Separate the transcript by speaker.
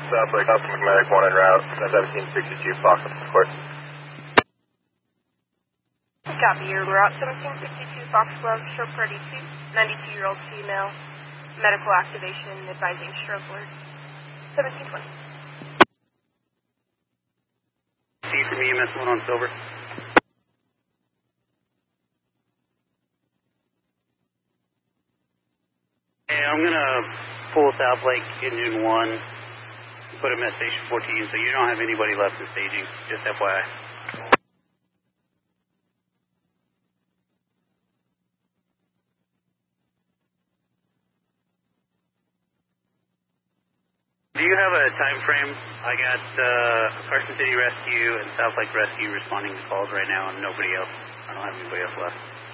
Speaker 1: South Lake, Alpha Medic 1 en route, 1762 Fox, of course.
Speaker 2: Copy, your route 1762 Foxglove, stroke ready 2, 92-year-old female, medical activation, advising stroke alert, 1720.
Speaker 3: C from EMS 1 on Silver. Hey, I'm going to pull South Lake Engine 1, put him at Station 14, so you don't have anybody left in staging, just FYI. Do you have a time frame? I got Carson City Rescue and South Lake Rescue responding to calls right now, and nobody else. I don't have anybody else left.